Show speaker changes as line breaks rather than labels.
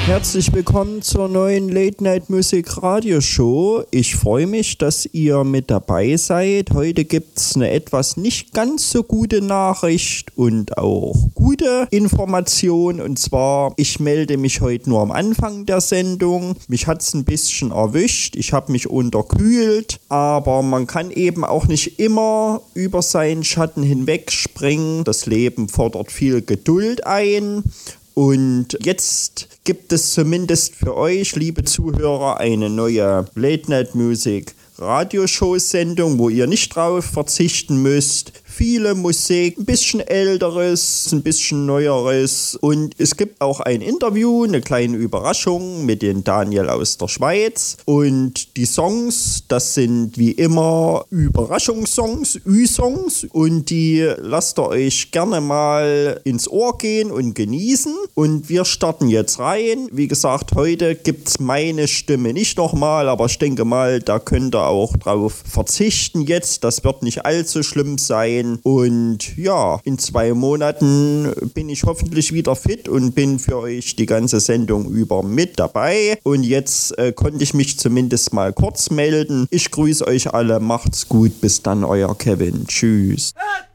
Herzlich willkommen zur neuen Late Night Music Radio Show. Ich freue mich, dass ihr mit dabei seid. Heute gibt es eine etwas nicht ganz so gute Nachricht und auch gute Information. Und zwar, ich melde mich heute nur am Anfang der Sendung. Mich hat es ein bisschen erwischt. Ich habe mich unterkühlt. Aber man kann eben auch nicht immer über seinen Schatten hinwegspringen. Das Leben fordert viel Geduld ein. Und jetzt gibt es zumindest für euch, liebe Zuhörer, eine neue Late Night Music Radioshow-Sendung, wo ihr nicht drauf verzichten müsst. Viele Musik, ein bisschen älteres, ein bisschen neueres. Und es gibt auch ein Interview, eine kleine Überraschung mit dem Daniel aus der Schweiz. Und die Songs, das sind wie immer Überraschungssongs, Ü-Songs. Und die lasst ihr euch gerne mal ins Ohr gehen und genießen. Und wir starten jetzt rein. Wie gesagt, heute gibt es meine Stimme nicht nochmal, aber ich denke mal, da könnt ihr auch drauf verzichten jetzt. Das wird nicht allzu schlimm sein. Und ja, in 2 Monaten bin ich hoffentlich wieder fit und bin für euch die ganze Sendung über mit dabei. Und jetzt konnte ich mich zumindest mal kurz melden. Ich grüße euch alle, macht's gut, bis dann, euer Kevin. Tschüss.